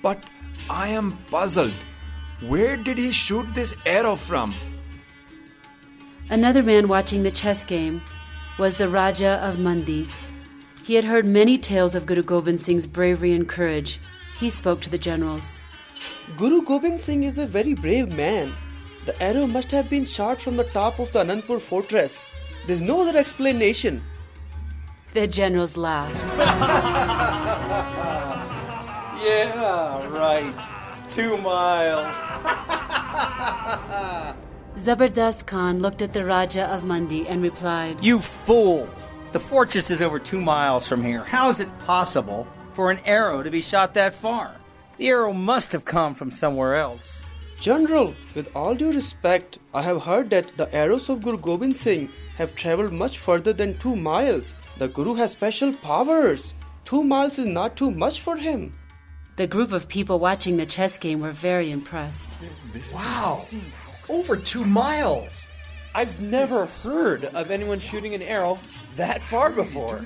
But I am puzzled. Where did he shoot this arrow from? Another man watching the chess game was the Raja of Mandi. He had heard many tales of Guru Gobind Singh's bravery and courage. He spoke to the generals. Guru Gobind Singh is a very brave man. The arrow must have been shot from the top of the Anandpur fortress. There's no other explanation. The generals laughed. Yeah, right. 2 miles. Zabardast Khan looked at the Raja of Mandi and replied, You fool! The fortress is over 2 miles from here. How is it possible for an arrow to be shot that far? The arrow must have come from somewhere else. General, with all due respect, I have heard that the arrows of Guru Gobind Singh have travelled much further than 2 miles. The Guru has special powers. 2 miles is not too much for him. The group of people watching the chess game were very impressed. Wow! Over 2 miles! I've never heard of anyone shooting an arrow that far before.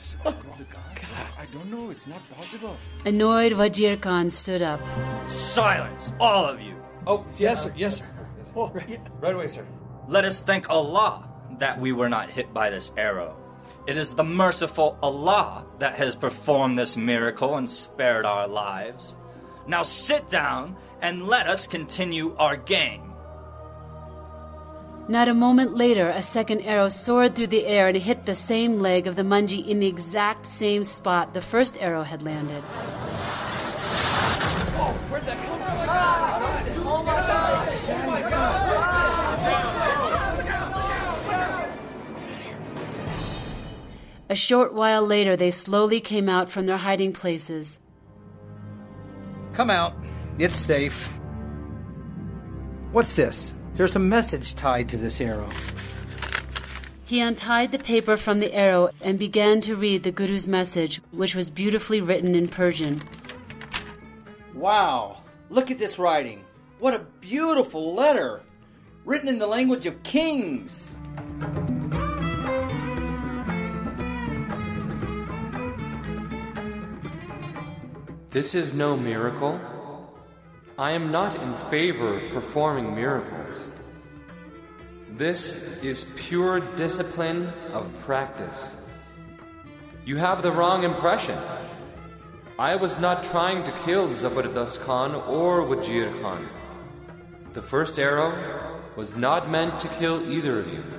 I don't know, it's not possible. Annoyed Wazir Khan stood up. Silence, all of you. Oh, yes, sir. Yes, sir. Oh, right away, sir. Let us thank Allah that we were not hit by this arrow. It is the merciful Allah that has performed this miracle and spared our lives. Now sit down and let us continue our game. Not a moment later, a second arrow soared through the air and hit the same leg of the Manji in the exact same spot the first arrow had landed. Oh, where'd that come from? Oh, my God! Oh, my God! A short while later, they slowly came out from their hiding places. Come out. It's safe. What's this? There's a message tied to this arrow. He untied the paper from the arrow and began to read the Guru's message, which was beautifully written in Persian. Wow. Look at this writing. What a beautiful letter. Written in the language of kings. This is no miracle. I am not in favor of performing miracles. This is pure discipline of practice. You have the wrong impression. I was not trying to kill Zabardast Khan or Wazir Khan. The first arrow was not meant to kill either of you.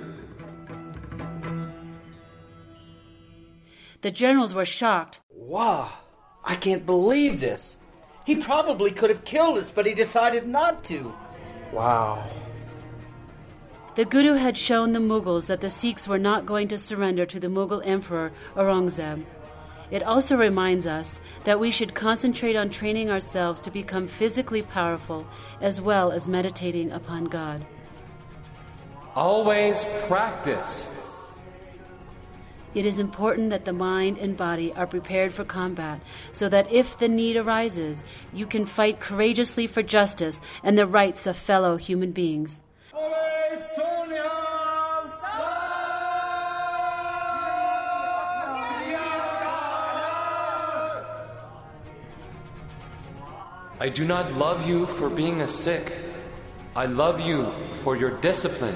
The generals were shocked. Wow. I can't believe this. He probably could have killed us, but he decided not to. Wow. The Guru had shown the Mughals that the Sikhs were not going to surrender to the Mughal Emperor Aurangzeb. It also reminds us that we should concentrate on training ourselves to become physically powerful as well as meditating upon God. Always practice. It is important that the mind and body are prepared for combat so that if the need arises, you can fight courageously for justice and the rights of fellow human beings. I do not love you for being a Sikh. I love you for your discipline.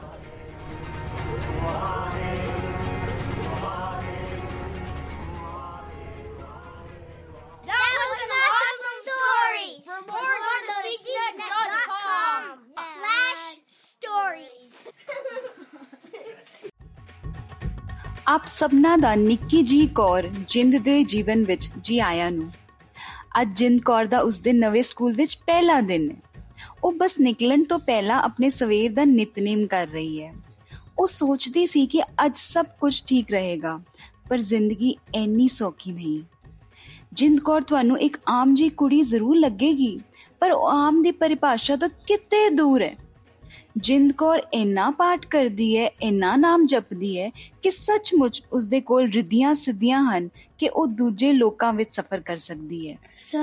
ਆਪ ਸਭਨਾਂ ਦਾ ਨਿੱਕੀ ਜੀ ਕੌਰ ਜਿੰਦ ਦੇ ਜੀਵਨ ਵਿੱਚ ਜੀ ਆਇਆਂ ਨੂੰ। ਅੱਜ ਜਿੰਦ ਕੌਰ ਦਾ ਉਸਦੇ ਨਵੇਂ ਸਕੂਲ ਵਿੱਚ ਪਹਿਲਾ ਦਿਨ ਹੈ। ਉਹ ਬਸ ਨਿਕਲਣ ਤੋਂ ਪਹਿਲਾਂ ਆਪਣੇ ਸਵੇਰ ਦਾ ਨਿਤਨੇਮ ਕਰ ਰਹੀ ਹੈ। ਉਹ ਸੋਚਦੀ ਸੀ ਕਿ ਅੱਜ ਸਭ ਕੁਝ ਠੀਕ ਰਹੇਗਾ, ਪਰ ਜ਼ਿੰਦਗੀ ਇੰਨੀ ਸੌਖੀ ਨਹੀਂ। ਜਿੰਦ ਕੌਰ ਤੁਹਾਨੂੰ ਇੱਕ ਆਮ ਜੀ ਕੁੜੀ ਜ਼ਰੂਰ ਲੱਗੇਗੀ, ਪਰ ਉਹ ਆਮ ਦੀ ਪਰਿਭਾਸ਼ਾ ਤੋਂ ਕਿਤੇ ਦੂਰ ਹੈ। ਜਿੰਦ ਕੌਰ ਇੰਨਾ ਪਾਠ ਕਰਦੀ ਹੈ, ਇੰਨਾ ਨਾਮ ਜਪਦੀ ਹੈ ਕਿ ਸੱਚਮੁੱਚ ਉਸਦੇ ਕੋਲ ਰਿੱਧੀਆਂ ਸਿੱਧੀਆਂ ਹਨ ਕਿ ਉਹ ਦੂਜੇ ਲੋਕਾਂ ਵਿੱਚ ਸਫ਼ਰ ਕਰ ਸਕਦੀ ਹੈ।